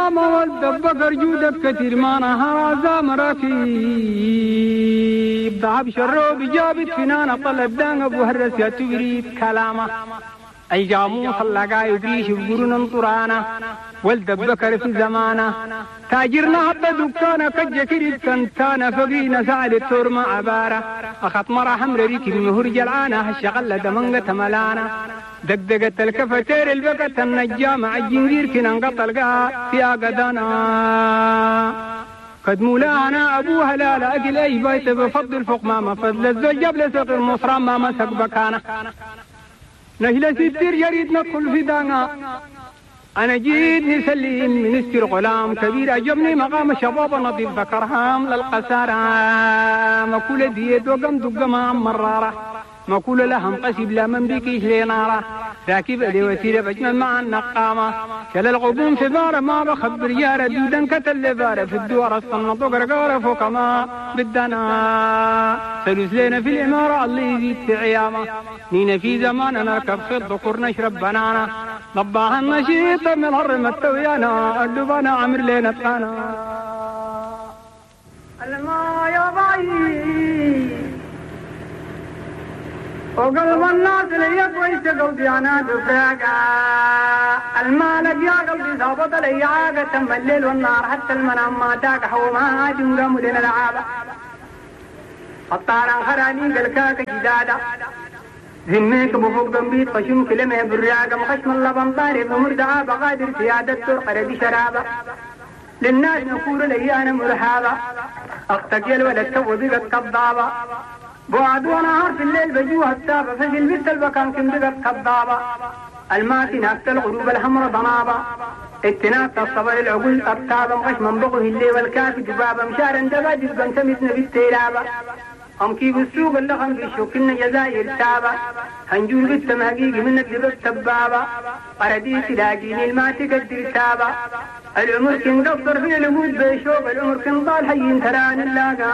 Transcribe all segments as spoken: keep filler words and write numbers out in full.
الدام والدبقر جودك كتير ما نهار زام راكيب ضعب شروب جابت فنان طلب دان ابو هرس يا تريد كلامه أي جاموس اللقا يدريش بقرون انطرانا والدبكر في زمانا تاجرنا حتى دكانا كجكريب كنتانا فقينا سعد التورما عبارة أخط مرة حمر ريكي المهور جلعانا هالشغلة دمنغة ملانا دقدقت الكفتير البكت النجامة الجنجير كنا انقطلقها في أقدانا قد مولانا أبو هلال أقل أي بيت بفضل فوق ماما فضل الزوج قبل سق المصرام ما مسك بكانا نهلا ستير يريد ندخل في دانا أنا جيت نسلم منستر غلام كبير أجبني مقام شباب نظيف بكرهام للقسارة ما كل ديت وقم دقما مرارة ما كل لهم قسب لا من بكيش لنارة راكب لي وسيلة بجمل مع النقامة كلا الغبون في بارة ما بخبر يارة دودا كتل بارة في الدوار الصنة قرقارة فوق ما بدنا سلوس لنا في الإمارة اللي يزيد في عيامة نينا في زمان نركب خيط ذكر نشرب بنانا ضباها النشيط من هرم التويانا اللبانا عمر لنا تقانا الماء يا بعيد وقلب الناس لي كويس قلبي أنا دفاقا المالك يا قلبي ضابط لي عاقة تم الليل والنار حتى المنام ما تاك حوما جنقا مدين العابة الطارا خراني قلكاك جدادا ذنيك بفوق بنبيت خشم كلمة بالرياقة مخشم اللبن طاري بمردعا بقادر سيادة ترقر بشرابة للناس نقول لي أنا مرحابة أختقل ولا تو بقت كضابة بعد ونهار في الليل بجوها التابة فجل مثل البكان كم بقت كضابة الماتي ناكت الغروب الحمر ضنابة اتناكت الصبر العقول التابة مخش منبقه اللي والكافي جبابة مشارا دبا جبا سمتنا بالتيلابة أم كيف السوق اللخم في الشوكنا جزائر تابة هنجول بالتمهقيق من الدب التبابة قرديس لاقيني الماتي قدر تابة العمر كن قصر في الوجود بشوق العمر كن ضال حي تران اللاقا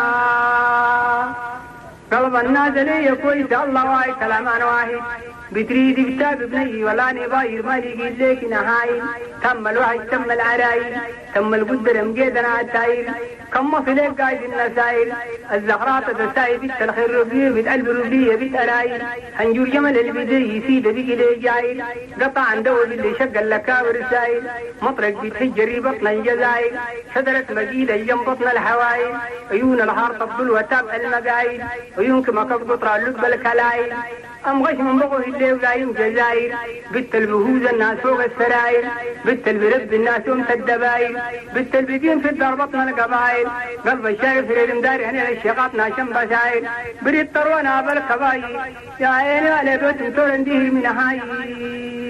قلب الناس لي كويس الله واحد كلام أنا واحد بتريد كتاب ابني ولا نباير ما يقول لك نهايل تم الوحي تم العرايل تم القدر مجيدنا التايل كم في ليك قايد النسائل الزهرات تساي بيت الخير ربيه بيت قلب ربيه بيت أرايل هنجور جمل البدي يسيد بيك لي جايل قطع عنده باللي شق اللكاور سايل مطرق بيت حجري بطن الجزايل شجرة مجيدة جنب بطن الحوايل عيون الحار تفضل وتابع المقايل عيونك ما قطر اللب الكلايل أم غش من بقه اللي ولايم جزاير بنت البهوز الناس فوق السراير بنت البرب الناس أمت الدباير بنت البدين في الدار بطن القبائل قلب الشايف في الامدار هنا الشيقاتنا شم بشاير بريد طروانا بالكباير يا عيني على بيت تورن ديه من هاي